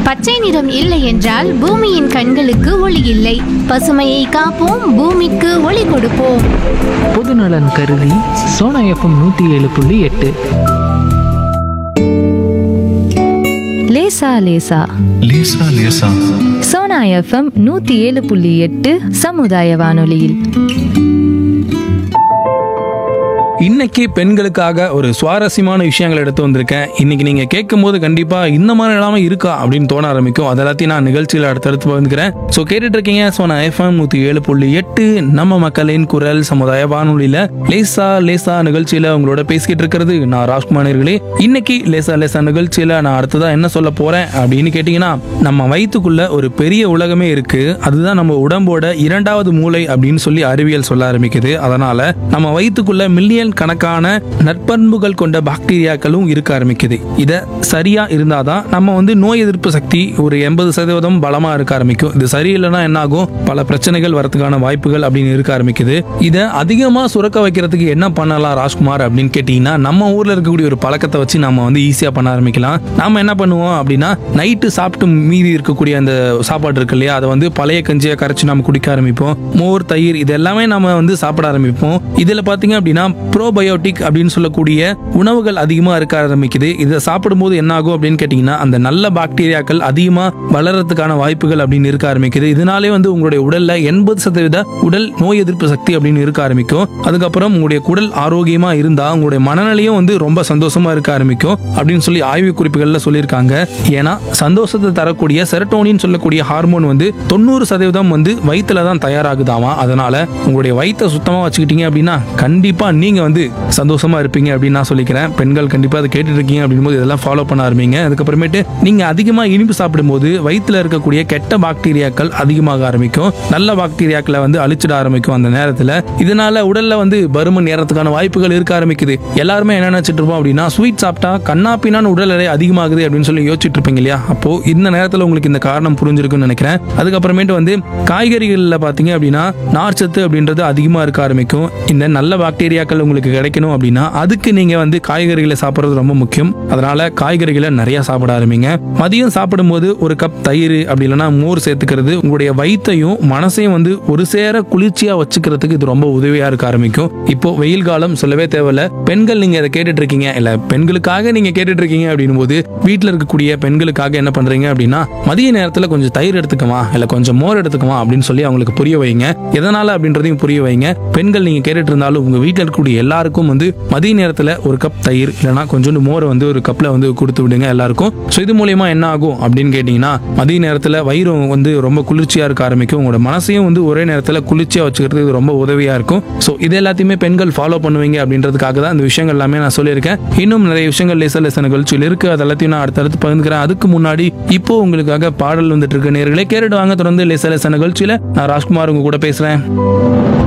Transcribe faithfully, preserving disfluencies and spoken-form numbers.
பச்சை நிறம் இல்லை என்றால் பூமியின் கண்களுக்கு ஒளி இல்லை. பசுமையை காப்போம், பூமிக்கு ஒளி கொடுப்போம். பொதுநலன் கருதி சோனா எஃப்எம் நூற்றி ஏழு புள்ளி எட்டு. லேசா லேசா லேசா லேசா சோனா எஃப்எம் நூத்தி ஏழு புள்ளி எட்டு சமுதாய வானொலியில். இன்னைக்கு பெண்களுக்காக ஒரு சுவாரஸ்யமான விஷயங்கள் எடுத்து வந்திருக்கேன். இன்னைக்கு நீங்க கேட்கும் போது கண்டிப்பா இந்த மாதிரி எல்லாமே இருக்கா அப்படின்னு தோண ஆரம்பிக்கும். அது எல்லாத்தையும் நான் நிகழ்ச்சியில் அடுத்தடுத்து பகிர்ந்துக்கிறேன். ஸோ கேட்டுட்டு இருக்கீங்க சோனா எஃப்எம் நூத்தி ஏழு புள்ளி எட்டு நம்ம மக்களின் குரல் சமுதாய வானொலியில லேசா லேசா நிகழ்ச்சியில உங்களோட பேசிக்கிட்டு இருக்கிறது நான் ராஜ்குமார்களே. இன்னைக்கு லேசா லேசா நிகழ்ச்சியில நான் அடுத்ததா என்ன சொல்ல போறேன் அப்படின்னு கேட்டீங்கன்னா, நம்ம வயிற்றுக்குள்ள ஒரு பெரிய உலகமே இருக்கு. அதுதான் நம்ம உடம்போட இரண்டாவது மூளை அப்படின்னு சொல்லி அறிவியல் சொல்ல ஆரம்பிக்குது. அதனால நம்ம வயிற்றுக்குள்ள மில்லியன் கணக்கான நற்பண்புகள் கொண்ட பாக்டீரியாக்களும் இருக்க ஆரம்பிக்குது. இத சரியா இருந்தாதான் நம்ம வந்து நோய் எதிர்ப்பு சக்தி ஒரு எண்பது சதவீதம் பலமா இருக்க ஆரம்பிக்கும். இது சரியில்லைன்னா என்ன ஆகும், பல பிரச்சனைகள் வரதுக்கான வாய்ப்புகள் அப்படின்னு இருக்க ஆரம்பிக்குது. இதை அதிகமா சுரக்க வைக்கிறதுக்கு என்ன பண்ணலாம் ராஜ்குமார் அப்படின்னு கேட்டீங்கன்னா, நம்ம ஊர்ல இருக்கக்கூடிய ஒரு பழக்கத்தை வச்சு நம்ம வந்து ஈஸியா பண்ண ஆரம்பிக்கலாம். நாம என்ன பண்ணுவோம் அப்படின்னா, நைட்டு சாப்பிட்டு மீதி இருக்கக்கூடிய அந்த சாப்பாடு இருக்கு இல்லையா, அதை வந்து பழைய கஞ்சியை கரைச்சு நம்ம குடிக்க ஆரம்பிப்போம். மோர், தயிர் இது எல்லாமே நம்ம வந்து சாப்பிட ஆரம்பிப்போம். இதுல பாத்தீங்க அப்படின்னா ப்ரோபயோட்டிக் அப்படின்னு சொல்லக்கூடிய உணவுகள் அதிகமா இருக்க ஆரம்பிக்குது. இதை சாப்பிடும்போது என்ன ஆகும் அப்படின்னு கேட்டீங்கன்னா, அந்த நல்ல பாக்டீரியாக்கள் அதிகமா வளர்றதுக்கான வாய்ப்புகள் அப்படின்னு இருக்க ஆரம்பிக்குது. இதனாலே வந்து உங்களுடைய உடல்ல எண்பது சதவீத உடல் நோய் எதிர்ப்பு சக்தி அப்படின்னு இருக்க ஆரம்பிக்கும். அதுக்கப்புறம் உங்களுடைய குடல் ஆரோக்கியமா இருந்தா உங்களுடைய மனநிலையும் வந்து ரொம்ப சந்தோஷமா இருக்க ஆரம்பிக்கும் அப்படின்னு சொல்லி ஆய்வு குறிப்புகள்ல சொல்லியிருக்காங்க. ஏன்னா சந்தோஷத்தை தரக்கூடிய செரட்டோனின் சொல்லக்கூடிய ஹார்மோன் வந்து தொண்ணூறு சதவீதம் வந்து வயிற்றுல தான் தயாராகுதாமா. அதனால உங்களுடைய வயிற்றை சுத்தமா வச்சுக்கிட்டீங்க அப்படின்னா கண்டிப்பா நீங்க வந்து சந்தோஷமா இருப்பீங்க அப்படின்னு நான் சொல்லிக்கிறேன். பெண்கள் கண்டிப்பா அதை கேட்டுட்டு இருக்கீங்க அப்படிங்கும்போது இதெல்லாம் ஃபாலோ பண்ண ஆரம்பிங்க. அதுக்கப்புறமேட்டு நீங்க அதிகமா இனிப்பு சாப்பிடும்போது வயிற்றுல இருக்கக்கூடிய கெட்ட பாக்டீரியாக்கள் அதிகமாக ஆரம்பிக்கும். நல்ல பாக்டீரியாக்களை வந்து அழிச்சிட ஆரம்பிக்கும் அந்த நேரத்துல. இதனால உடல்ல வந்து பருமன் ஏறதுக்கான வாய்ப்புகள் இருக்க ஆரம்பிக்குது. எல்லாருமே என்ன நினைச்சிட்டு இருப்போம் அப்படின்னா, ஸ்வீட் சாப்பிட்டா கண்ணாப்பினான உடல் எடை அதிகமாகுது அப்படின்னு சொல்லி யோசிச்சுட்டு இருப்பீங்க இல்லையா. அப்போ இந்த நேரத்துல உங்களுக்கு இந்த காரணம் புரிஞ்சிருக்குன்னு நினைக்கிறேன். அதுக்கப்புறமேட்டு வந்து காய்கறிகள்ல பாத்தீங்க அப்படின்னா நார்ச்சத்து அப்படின்றது அதிகமா இருக்க ஆரம்பிக்கும். இந்த நல்ல பாக்டீரியாக்கள் உங்களுக்கு கிடைக்கணும் அப்படின்னா அதுக்கு நீங்க வந்து காய்கறிகளை சாப்பிட்றது ரொம்ப முக்கியம். அதனால காய்கறிகளை நிறைய சாப்பிட ஆரம்பிங்க. மதியம் சாப்பிடும்போது ஒரு கப் தயிர் அப்படி இல்லைன்னா மோர் சேர்த்துக்கிறது உங்களுடைய வயிற்றையும் மனசையும் வந்து ஒரு சேர குளிர்ச்சியா வச்சுக்கிறதுக்கு இது ரொம்ப உதவியா இருக்க ஆரம்பிக்கும். இப்போ வெயில் காலம் சொல்லவே தேவையில்ல. பெண்கள் நீங்க இதை கேட்டுட்டு இருக்கீங்க இல்ல, பெண்களுக்காக நீங்க கேட்டுட்டு இருக்கீங்க அப்படின் போது வீட்டுல இருக்கக்கூடிய பெண்களுக்காக என்ன பண்றீங்க அப்படின்னா, மதிய நேரத்துல கொஞ்சம் தயிர் எடுத்துக்கமா இல்ல கொஞ்சம் மோர் எடுத்துக்கமா அப்படின்னு சொல்லி அவங்களுக்கு புரிய வைங்க. எதனால அப்படின்றதையும் புரிய வைங்க. பெண்கள் நீங்க கேட்டுட்டு இருந்தாலும் உங்க வீட்டுல இருக்கக்கூடிய எல்லாருக்கும் வந்து மதிய நேரத்துல ஒரு கப் தயிர் இல்லைன்னா கொஞ்சோண்டு மோரை வந்து ஒரு கப்ல வந்து கொடுத்து விடுங்க எல்லாருக்கும். ஸோ இது மூலியமா என்ன ஆகும் அப்படின்னு கேட்டீங்கன்னா, மதிய நேரத்துல வயிறு வந்து ரொம்ப குளிர்ச்சியா இருக்க ஆரம்பிக்கும். உங்களோட மனசையும் வந்து ஒரே நேரத்துல குளிர்ச்சியா வச்சுக்கிறதுக்கு ரொம்ப உதவியா இருக்கும். ஸோ இது எல்லாத்தையுமே பெண்கள் ஃபாலோ பண்ணுவீங்க அப்படின்றதுக்காக தான் இந்த விஷயங்கள் எல்லாமே நான் சொல்லியிருக்கேன். இன்னும் நிறைய விஷயங்கள் லேச லேச நிகழ்ச்சியில் இருக்கு. அது எல்லாத்தையும் நான் அடுத்தடுத்து பகிர்ந்துக்கிறேன். அதுக்கு முன்னாடி இப்போ உங்களுக்காக பாடல் வந்துட்டு இருக்க நேயர்களே கேட்டுட்டு வாங்க. தொடர்ந்து லேச லேச நிகழ்ச்சியில நான் ராஜ்குமார் உங்க கூட பேசுறேன்.